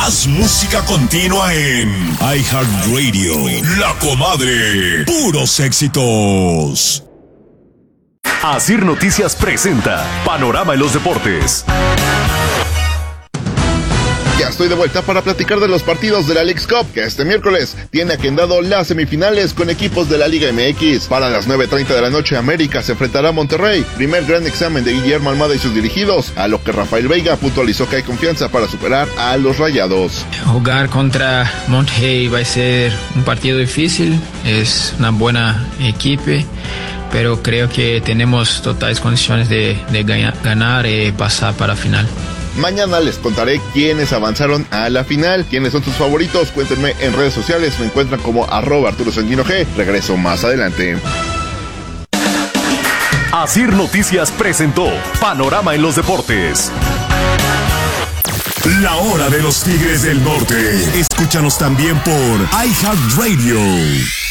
Más música continua en iHeartRadio. La Comadre. Puros éxitos. Asir Noticias presenta Panorama en los Deportes. Ya estoy de vuelta para platicar de los partidos de la Leagues Cup, que este miércoles tiene agendado las semifinales con equipos de la Liga MX. Para las 9:30 de la noche, América se enfrentará a Monterrey. Primer gran examen de Guillermo Almada y sus dirigidos, a lo que Rafael Veiga puntualizó que hay confianza para superar a los Rayados. Jugar contra Monterrey va a ser un partido difícil, es una buena equipo, pero creo que tenemos totales condiciones de ganar y pasar para la final. Mañana les contaré quiénes avanzaron a la final, quiénes son sus favoritos. Cuéntenme en redes sociales, me encuentran como @ArturoSanguinoG. Regreso más adelante. Asir Noticias presentó Panorama en los Deportes. La hora de los Tigres del Norte. Escúchanos también por iHeartRadio.